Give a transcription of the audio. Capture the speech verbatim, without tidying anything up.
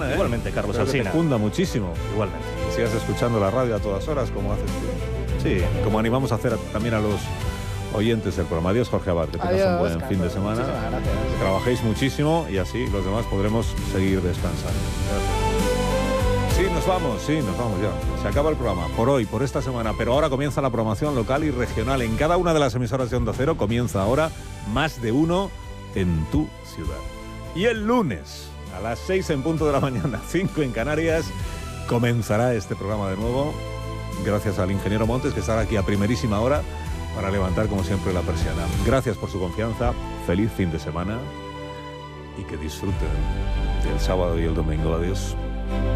¿eh? Igualmente, Carlos Espero que Alsina. te funda muchísimo. Igualmente. Que sigas escuchando la radio a todas horas, como haces tú. Sí. Como animamos a hacer a- también a los oyentes del programa. Adiós, Jorge Abad, que tengas Adiós, un buen Carlos. fin de semana. Muchísimas gracias. Que trabajéis muchísimo y así los demás podremos seguir descansando. Sí, nos vamos, sí, nos vamos ya. Se acaba el programa por hoy, por esta semana, pero ahora comienza la programación local y regional. En cada una de las emisoras de Onda Cero comienza ahora Más de Uno en tu ciudad. Y el lunes, a las seis en punto de la mañana, cinco en Canarias, comenzará este programa de nuevo. Gracias al ingeniero Montes, que estará aquí a primerísima hora para levantar, como siempre, la persiana. Gracias por su confianza, feliz fin de semana y que disfruten del sábado y el domingo. Adiós.